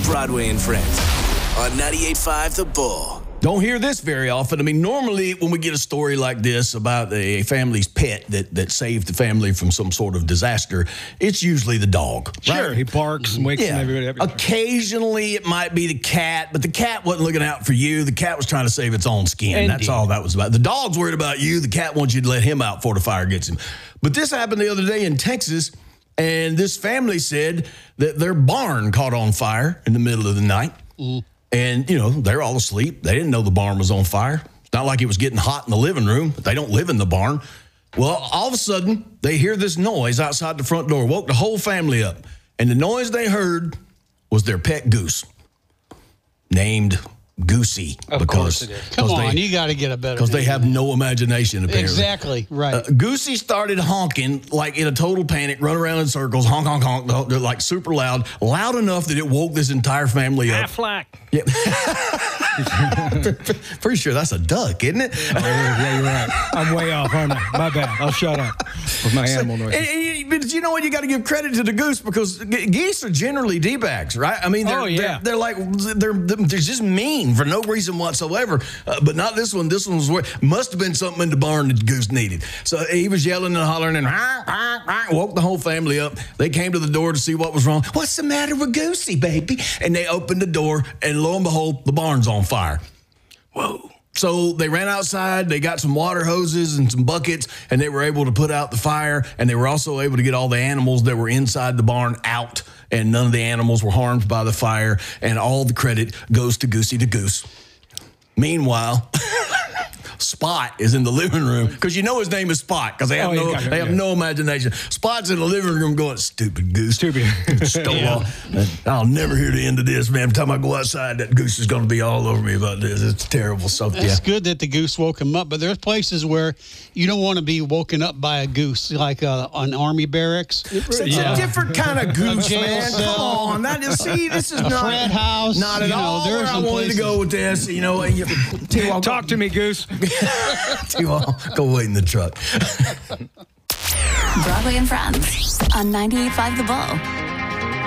Broadway and Friends on 98.5 The Bull. Don't hear this very often. I mean, normally when we get a story like this about a family's pet that saved the family from some sort of disaster, it's usually the dog. Sure, right? he barks and wakes everybody up. Occasionally it might be the cat, but the cat wasn't looking out for you. The cat was trying to save its own skin. Indeed. That's all that was about. The dog's worried about you. The cat wants you to let him out before the fire gets him. But this happened the other day in Texas, and this family said that their barn caught on fire in the middle of the night. And, you know, they're all asleep. They didn't know the barn was on fire. It's not like it was getting hot in the living room, but they don't live in the barn. Well, all of a sudden, they hear this noise outside the front door, woke the whole family up. And the noise they heard was their pet goose, named Goosey. Of course it is. Come on, you got to get a better Because they name. have no imagination, apparently. Exactly, right. Goosey started honking, like in a total panic, run around in circles, honk, honk, honk, they're like super loud enough that it woke this entire family up. Aflac. Yeah. Pretty sure that's a duck, isn't it? Yeah, you're right. I'm way off, aren't I? My bad. I'll shut up with my animal noises. But you know what? You got to give credit to the goose because geese are generally D-backs, right? I mean, they're like, they're just mean for no reason whatsoever. But not this one. This one must have been something in the barn that the goose needed. So he was yelling and hollering and woke the whole family up. They came to the door to see what was wrong. What's the matter with Goosey, baby? And they opened the door, and lo and behold, the barn's on fire. Whoa. So they ran outside, they got some water hoses and some buckets, and they were able to put out the fire, and they were also able to get all the animals that were inside the barn out, and none of the animals were harmed by the fire, and all the credit goes to Goosey the goose. Meanwhile, Spot is in the living room because you know his name is Spot because they have no imagination. Spot's in the living room going, stupid goose. Stupid. Stole off. I'll never hear the end of this, man. Every time I go outside, that goose is going to be all over me about this. It's terrible. So, It's good that the goose woke him up, but there's places where you don't want to be woken up by a goose, like an army barracks. It's a different kind of goose, man. cell. Come on. This is A not frat house. Not at all where I wanted to go with this. You know, Talk to me, Goose. Go wait in the truck. Broadway and Friends on 98.5 The Bull.